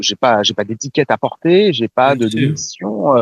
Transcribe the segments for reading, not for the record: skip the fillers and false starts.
j'ai pas d'étiquette à porter, j'ai pas bien de sûr. mission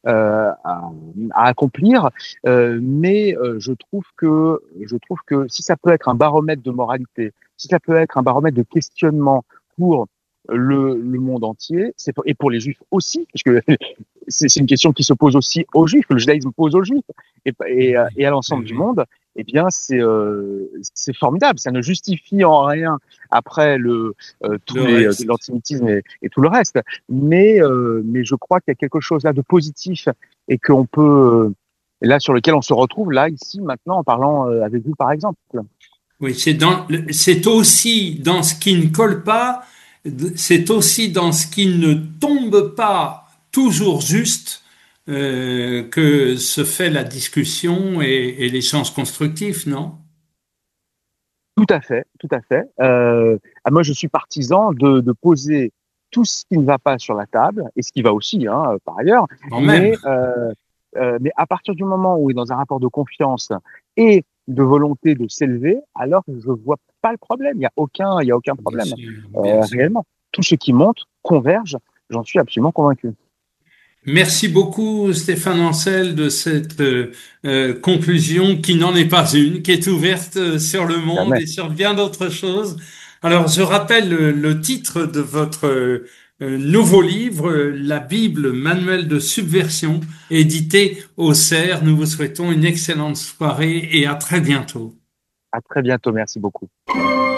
à accomplir, mais je trouve que si ça peut être un baromètre de moralité, si ça peut être un baromètre de questionnement pour le monde entier, et pour les juifs aussi, parce que c'est une question qui se pose aussi aux juifs, que le judaïsme pose aux juifs Oui, et à l'ensemble du oui. monde, eh bien c'est formidable. Ça ne justifie en rien après Le tous les reste. l'antisémitisme et tout le reste, mais je crois qu'il y a quelque chose là de positif et qu'on peut là sur lequel on se retrouve là ici maintenant en parlant avec vous par exemple. Oui, c'est aussi dans ce qui ne colle pas, c'est aussi dans ce qui ne tombe pas toujours juste que se fait la discussion et l'échange constructif, non? Tout à fait, tout à fait. Moi, je suis partisan de poser tout ce qui ne va pas sur la table et ce qui va aussi, hein, par ailleurs. Quand même. Mais à partir du moment où on est dans un rapport de confiance et de volonté de s'élever, alors je vois pas le problème. Il y a aucun Bien problème sûr, bien sûr. réellement. Tout ce qui monte converge. J'en suis absolument convaincu. Merci beaucoup, Stéphane Ancel, de cette conclusion qui n'en est pas une, qui est ouverte sur le monde Jamais. et sur bien d'autres choses. Alors, je rappelle le titre de votre nouveau livre, La Bible, manuel de subversion, édité au CERF. Nous vous souhaitons une excellente soirée et à très bientôt. À très bientôt. Merci beaucoup.